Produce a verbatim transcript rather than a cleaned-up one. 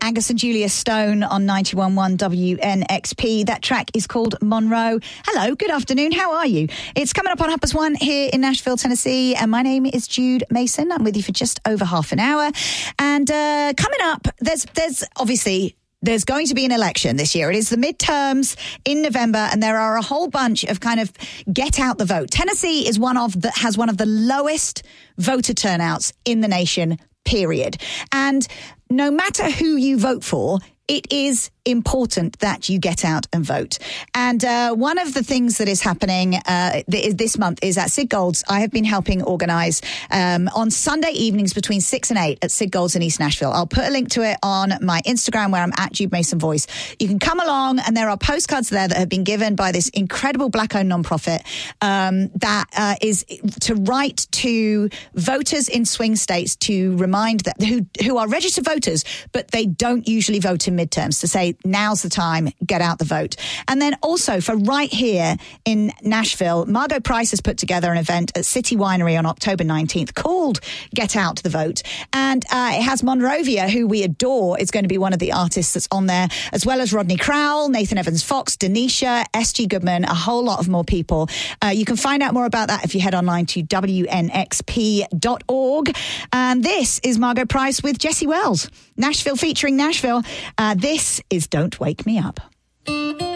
Angus and Julia Stone on ninety-one point one W N X P. That track is called Monroe. Hello, good afternoon. How are you? It's coming up on Half Past One here in Nashville, Tennessee. And my name is Jude Mason. I'm with you for just over half an hour. And uh, coming up, there's there's obviously... There's going to be an election this year. It is the midterms in November, and there are a whole bunch of kind of get out the vote. Tennessee is one of the, has one of the lowest voter turnouts in the nation, period. And no matter who you vote for, it is important that you get out and vote. And uh, one of the things that is happening uh, th- this month is at Sid Gold's. I have been helping organise um, on Sunday evenings between six and eight at Sid Gold's in East Nashville. I'll put a link to it on my Instagram where I'm at Jude Mason Voice. You can come along, and there are postcards there that have been given by this incredible black-owned nonprofit um, that uh, is to write to voters in swing states to remind that who who are registered voters, but they don't usually vote in midterms, to say now's the time, get out the vote. And then also for right here in Nashville, Margo Price has put together an event at City Winery on October nineteenth called Get Out the Vote. And uh, it has Monrovia, who we adore, is going to be one of the artists that's on there, as well as Rodney Crowell, Nathan Evans-Fox, Denisha, S G Goodman, a whole lot of more people. Uh, you can find out more about that if you head online to W N X P dot org. And this is Margo Price with Jesse Wells. Nashville featuring Nashville. Uh, this is Don't Wake Me Up.